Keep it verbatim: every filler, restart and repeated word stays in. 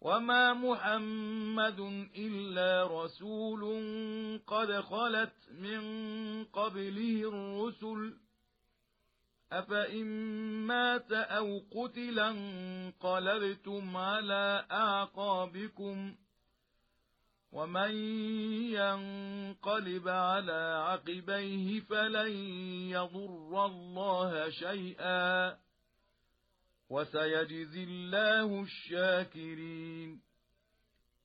وما محمد إلا رسول قد خلت من قبله الرسل أفإن مات أو قتل انقلبتم على أعقابكم ومن ينقلب على عقبيه فلن يضر الله شيئا وسيجزي الله الشاكرين.